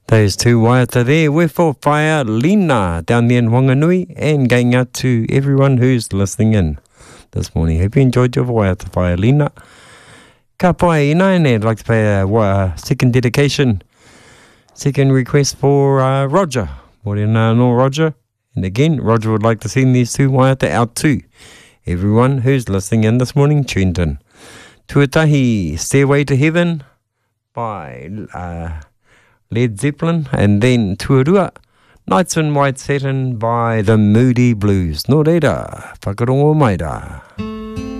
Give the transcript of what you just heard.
Those two waiata there were for Whaia Lina down there in Wanganui, and going out to everyone who's listening in this morning. Hope you enjoyed your waiata, Whaia Lina. Ka pai ina, and I'd like to pay a second dedication, second request for Roger. Morena no Roger. And again, Roger would like to send these two waiata out to everyone who's listening in this morning, tuned in. Tuatahi, Stairway to Heaven by Led Zeppelin, and then Tuarua, Nights in White Satin by the Moody Blues. Nō reira, whakarongo mai rā.